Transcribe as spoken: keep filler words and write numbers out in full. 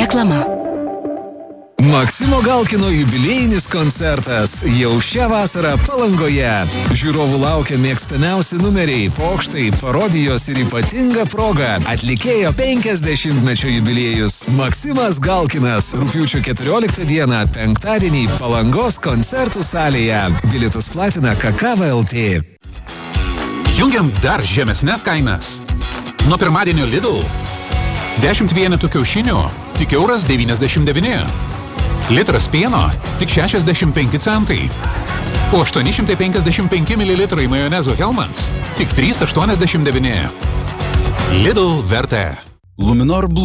Reklama. Maksimo Galkino jubiliejinis koncertas jau šią vasarą Palangoje. Žiūrovų laukia mėgstamiausi numeriai, pokštai, parodijos ir ypatinga proga. Atlikėjo penkiasdešimtmečio jubiliejus Maksimas Galkinas. Rugpjūčio keturioliktą dieną, penktadienį Palangos koncertų salėje. Bilietus platina Kakava L T. Jungiam dar žemesnes kainas. Nuo pirmadienio Lidl. dešimt vienetų kiaušinių, tik euras devyniasdešimt devyni. Litras pieno, tik šešiasdešimt penki centai. O aštuoni šimtai penkiasdešimt penki mililitrai majonezo Hellmann's, tik trys aštuoniasdešimt devyni. Lidl vertė. Luminor Blue.